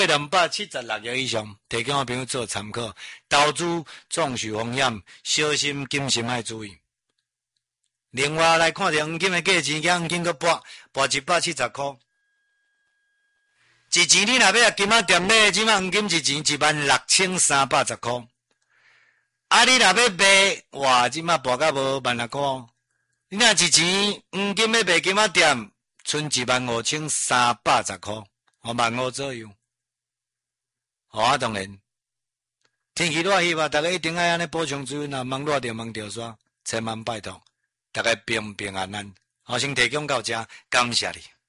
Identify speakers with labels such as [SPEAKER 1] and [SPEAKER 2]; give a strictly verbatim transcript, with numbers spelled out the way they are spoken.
[SPEAKER 1] 两百七十六个以上，提供我朋友做参考。投资总是风险，小心谨慎爱注意。另外来看着黄金的价钱，黄金个博博一百七十块。一钱你若要金仔店买，即摆黄金一钱一万六千三百十块。啊，你若要卖，哇，即摆博到无万六块。你若一钱黄金要卖金仔店，剩一万五千三百十块，哦，万五左右。哦，啊，当然，天气热，希望大家一定爱安尼补充水分啊，忙热着忙着煞，千万拜托。大家平平安安，好，先提供到这，感谢你。